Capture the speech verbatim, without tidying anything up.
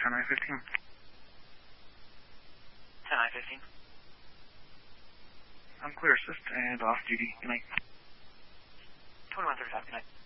ten I fifteen. ten I fifteen. I'm clear assist and off duty. Good night. twenty-one thirty-five, good night.